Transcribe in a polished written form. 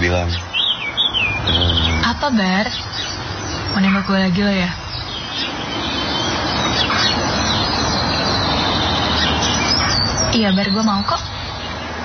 bilang. Apa, Bar? Mau nembak gue lagi lo ya? Iya, Bar, gue mau kok.